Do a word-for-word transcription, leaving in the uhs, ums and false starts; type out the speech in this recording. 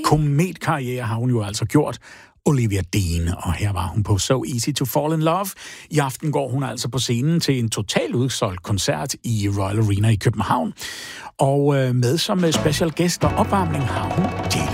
kometkarriere har hun jo altså gjort. Olivia Dean, og her var hun på So Easy to Fall in Love. I aften går hun altså på scenen til en total udsolgt koncert i Royal Arena i København. Og med som special gæst og opvarmning har hun J.